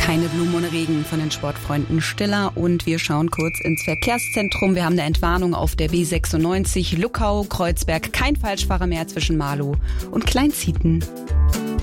Keine Blumen ohne Regen von den Sportfreunden Stiller und wir schauen kurz ins Verkehrszentrum. Wir haben eine Entwarnung auf der B96 Luckau, Kreuzberg. Kein Falschfahrer mehr zwischen Marlow und Kleinzieten.